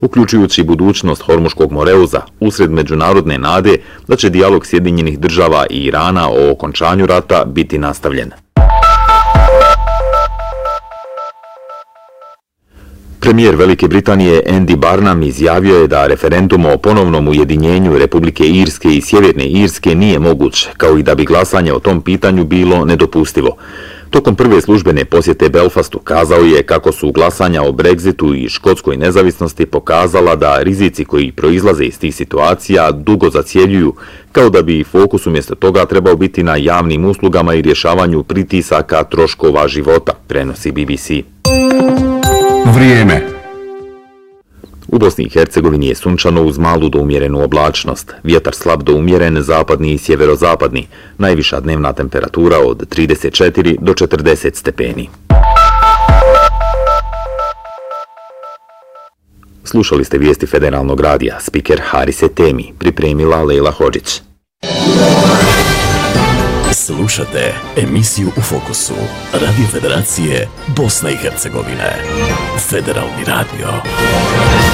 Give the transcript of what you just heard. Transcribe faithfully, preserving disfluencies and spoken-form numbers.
uključujući budućnost Hormuškog Moreuza, usred međunarodne nade da će dijalog Sjedinjenih država i Irana o okončanju rata biti nastavljen. Premijer Velike Britanije Andy Barnum izjavio je da referendum o ponovnom ujedinjenju Republike Irske i Sjeverne Irske nije moguć, kao i da bi glasanje o tom pitanju bilo nedopustivo. Tokom prve službene posjete Belfastu kazao je kako su glasanja o Brexitu i škotskoj nezavisnosti pokazala da rizici koji proizlaze iz tih situacija dugo zacjeljuju, kao da bi fokus umjesto toga trebao biti na javnim uslugama i rješavanju pritisaka troškova života, prenosi B B C. Vrijeme. U Bosni i Hercegovini je sunčano uz malu do umjerenu oblačnost, vjetar slab do umjeren, zapadni i sjeverozapadni, najviša dnevna temperatura od trideset četiri do četrdeset stepeni. Slušali ste vijesti Federalnog radija, spiker Harise Temi, pripremila Lejla Hodžić. Slušate emisiju U fokusu Radio Federacije Bosne i Hercegovine. Federalni radio.